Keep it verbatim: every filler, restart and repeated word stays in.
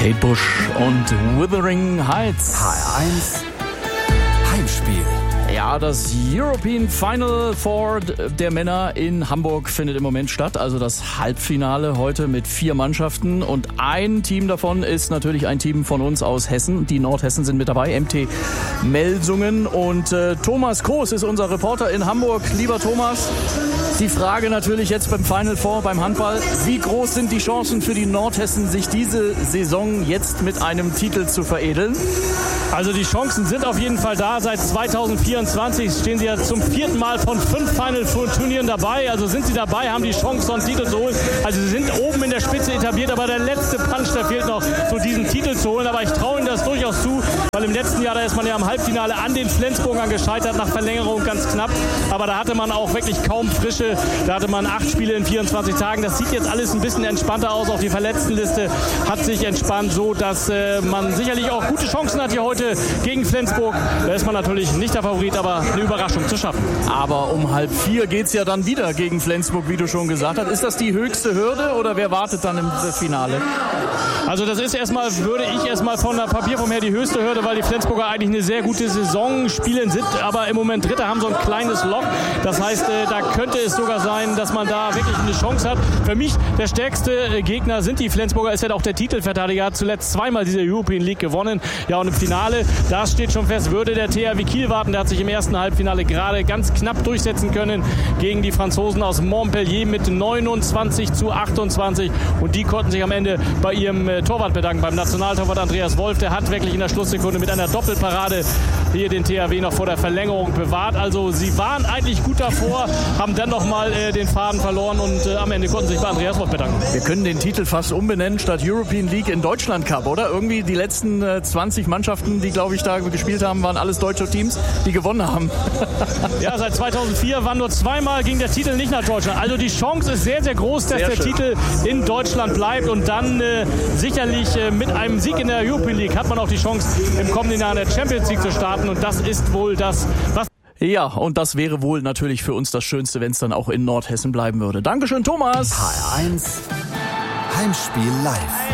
Kate Bush und Wuthering Heights. H R eins Heimspiel. Ja, das European Final Four der Männer in Hamburg findet im Moment statt. Also das Halbfinale heute mit vier Mannschaften. Und ein Team davon ist natürlich ein Team von uns aus Hessen. Die Nordhessen sind mit dabei, M T Melsungen. Und äh, Thomas Kroos ist unser Reporter in Hamburg. Lieber Thomas, die Frage natürlich jetzt beim Final Four, beim Handball. Wie groß sind die Chancen für die Nordhessen, sich diese Saison jetzt mit einem Titel zu veredeln? Also die Chancen sind auf jeden Fall da. Seit zweitausendvierundzwanzig stehen sie ja zum vierten Mal von fünf Final Four Turnieren dabei. Also sind sie dabei, haben die Chance, so einen Titel zu holen. Also sie sind oben in der Spitze etabliert, aber der letzte Punch, der fehlt noch, so diesen Titel zu holen. Aber ich traue ihnen das durchaus zu, weil im letzten Jahr, da ist man ja im Halbfinale an den Flensburgern gescheitert, nach Verlängerung ganz knapp. Aber da hatte man auch wirklich kaum Frische. Da hatte man acht Spiele in vierundzwanzig Tagen. Das sieht jetzt alles ein bisschen entspannter aus. Auch die Verletztenliste hat sich entspannt, so dass äh, man sicherlich auch gute Chancen hat hier heute gegen Flensburg. Da ist man natürlich nicht der Favorit, aber eine Überraschung zu schaffen. Aber um halb vier geht es ja dann wieder gegen Flensburg, wie du schon gesagt hast. Ist das die höchste Hürde oder wer wartet dann im Finale? Also das ist erstmal, würde ich erstmal von der Papierform her die höchste Hürde, weil die Flensburger eigentlich eine sehr gute Saison spielen, sind aber im Moment Dritter, haben so ein kleines Loch. Das heißt, da könnte es sogar sein, dass man da wirklich eine Chance hat. Für mich der stärkste Gegner sind die Flensburger, ist ja auch der Titelverteidiger, hat zuletzt zweimal diese European League gewonnen. Ja, und im Finale, da steht schon fest, würde der T H W Kiel warten. Der hat sich im ersten Halbfinale gerade ganz knapp durchsetzen können gegen die Franzosen aus Montpellier mit neunundzwanzig zu achtundzwanzig. Und die konnten sich am Ende bei ihrem Torwart bedanken, beim Nationaltorwart Andreas Wolf. Der hat wirklich in der Schlusssekunde mit einer Doppelparade hier den T H W noch vor der Verlängerung bewahrt. Also sie waren eigentlich gut davor, haben dann noch mal äh, den Faden verloren und äh, am Ende konnten sich bei Andreas Wolf bedanken. Wir können den Titel fast umbenennen statt European League in Deutschland Cup, oder? Irgendwie die letzten äh, zwanzig Mannschaften, die, glaube ich, da gespielt haben, waren alles deutsche Teams, die gewonnen haben. Ja, seit zweitausendvier waren nur zweimal ging der Titel nicht nach Deutschland. Also die Chance ist sehr, sehr groß, dass sehr der schön. Titel in Deutschland bleibt und dann äh, sicherlich äh, mit einem Sieg in der European League hat man auch die Chance, im kommenden Jahr in der Champions League zu starten und das ist wohl das, was... Ja, und das wäre wohl natürlich für uns das Schönste, wenn es dann auch in Nordhessen bleiben würde. Dankeschön, Thomas. H R eins Heimspiel live.